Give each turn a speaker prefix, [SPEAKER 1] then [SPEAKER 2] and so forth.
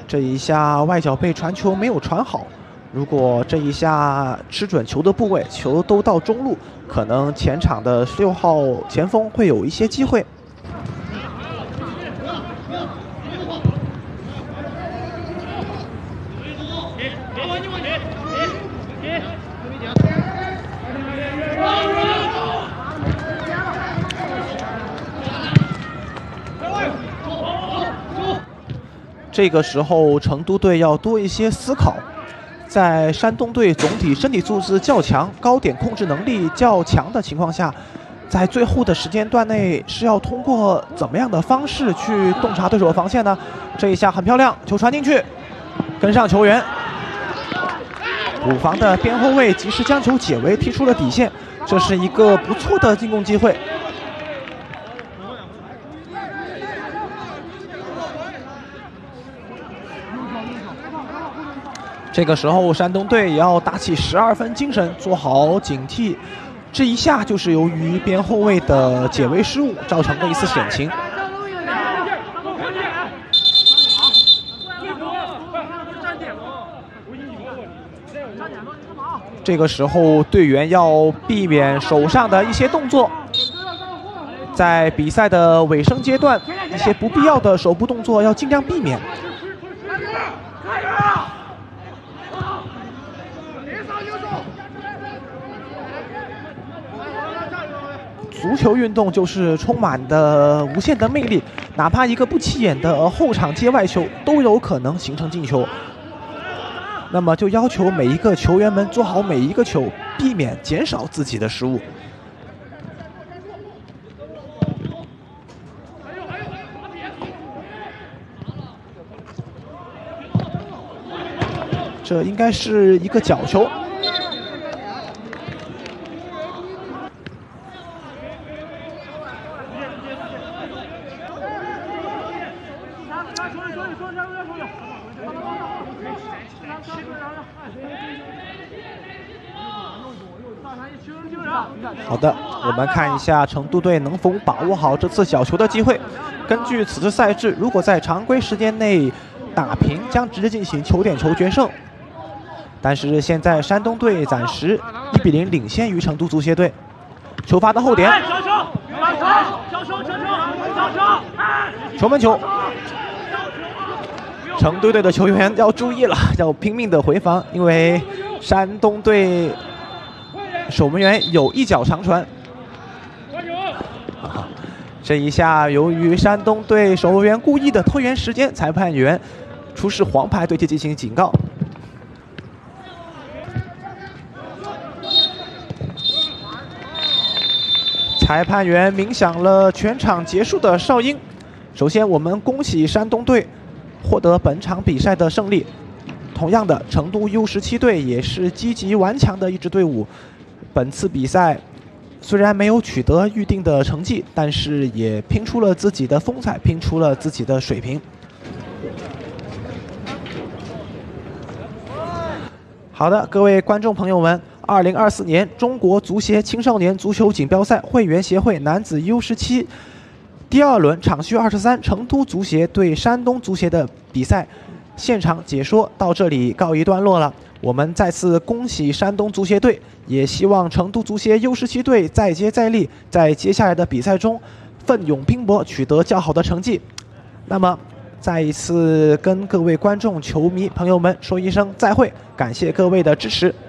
[SPEAKER 1] 这一下外脚背传球没有传好，如果这一下吃准球的部位，球都到中路，可能前场的6号前锋会有一些机会。这个时候，成都队要多一些思考。在山东队总体身体素质较强、高点控制能力较强的情况下，在最后的时间段内是要通过怎么样的方式去洞察对手的防线呢？这一下很漂亮，球传进去，跟上球员，补防的边后卫及时将球解围，踢出了底线，这是一个不错的进攻机会。这个时候，山东队也要打起12分精神，做好警惕。这一下就是由于边后卫的解围失误造成的一次险情。这个时候，队员要避免手上的一些动作，在比赛的尾声阶段，一些不必要的手部动作要尽量避免。足球运动就是充满的无限的魅力，哪怕一个不起眼的后场接外球都有可能形成进球。那么就要求每一个球员们做好每一个球，避免减少自己的失误。这应该是一个角球。好的，我们看一下成都队能否把握好这次角球的机会。根据此次赛制，如果在常规时间内打平，将直接进行球点球决胜。但是现在山东队暂时1比0领先于成都足协队。球发到后点，球门球。成都队的球员要注意了，要拼命的回防，因为山东队守门员有一脚长传。这一下，由于山东队守门员故意的拖延时间，裁判员出示黄牌对其进行警告。裁判员鸣响了全场结束的哨音。首先，我们恭喜山东队获得本场比赛的胜利。同样的，成都 U17队也是积极顽强的一支队伍。本次比赛虽然没有取得预定的成绩，但是也拼出了自己的风采，拼出了自己的水平。好的，各位观众朋友们，2024年中国足协青少年足球锦标赛会员协会男子 U17第2轮场序23，成都足协对山东足协的比赛现场解说到这里告一段落了。我们再次恭喜山东足协队，也希望成都足协 U17队再接再厉，在接下来的比赛中奋勇拼搏，取得较好的成绩。那么再一次跟各位观众、球迷朋友们说一声再会，感谢各位的支持。